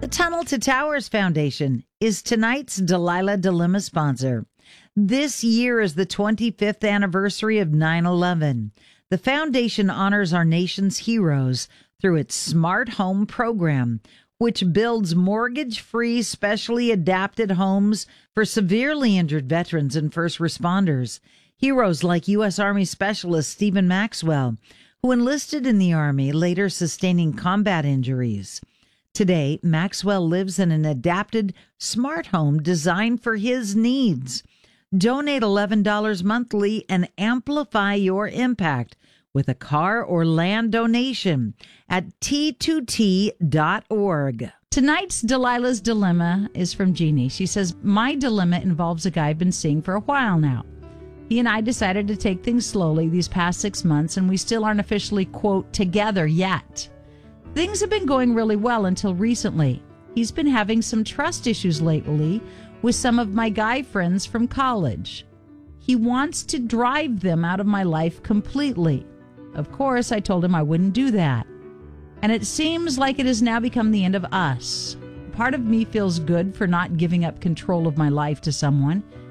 The Tunnel to Towers Foundation is tonight's Delilah Dilemma sponsor. This year is the 25th anniversary of 9/11. The foundation honors our nation's heroes through its Smart Home program, which builds mortgage-free, specially adapted homes for severely injured veterans and first responders. Heroes like U.S. Army Specialist Stephen Maxwell, who enlisted in the Army, later sustaining combat injuries. Today, Maxwell lives in an adapted smart home designed for his needs. Donate $11 monthly and amplify your impact with a car or land donation at t2t.org. Tonight's Delilah's Dilemma is from Jeannie. She says, my dilemma involves a guy I've been seeing for a while now. He and I decided to take things slowly these past 6 months, and we still aren't officially, quote, together yet. Things have been going really well until recently. He's been having some trust issues lately with some of my guy friends from college. He wants to drive them out of my life completely. Of course, I told him I wouldn't do that. And it seems like it has now become the end of us. Part of me feels good for not giving up control of my life to someone,